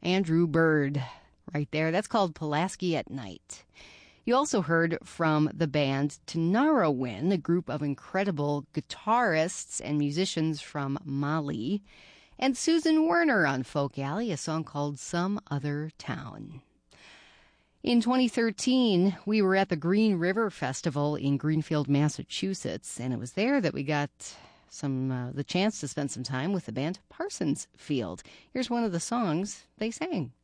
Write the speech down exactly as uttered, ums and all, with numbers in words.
Andrew Bird right there. That's called Pulaski at Night. You also heard from the band Tinariwen, a group of incredible guitarists and musicians from Mali, and Susan Werner on Folk Alley, a song called Some Other Town. In twenty thirteen, we were at the Green River Festival in Greenfield, Massachusetts, and it was there that we got some uh, the chance to spend some time with the band Parsons Field. Here's one of the songs they sang.